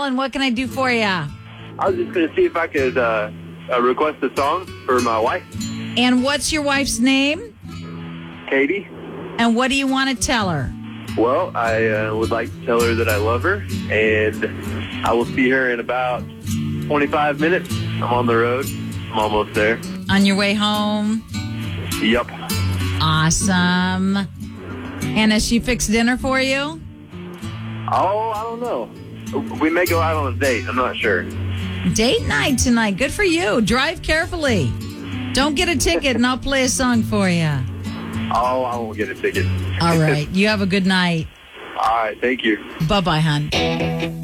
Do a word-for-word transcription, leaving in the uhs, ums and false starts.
calling. What can I do for you? I was just going to see if I could uh, uh, request a song for my wife, And what's your wife's name? Katie. And what do you want to tell her? Well, I uh, would like to tell her that I love her, and I will see her in about twenty-five minutes. I'm on the road. I'm almost there. On your way home? Yup. Awesome. And has she fixed dinner for you? Oh, I don't know. We may go out on a date. I'm not sure. Date night tonight. Good for you. Drive carefully. Don't get a ticket and I'll play a song for you. Oh, I won't get a ticket. All right. You have a good night. All right. Thank you. Bye-bye, hon.